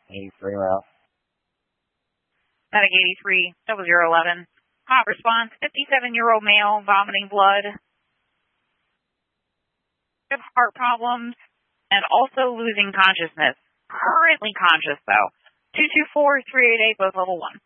83 route. Medic 83, 0011. Hot response, 57-year-old male, vomiting blood. Heart problems, and also losing consciousness. Currently conscious, though. 224-388, both level 1.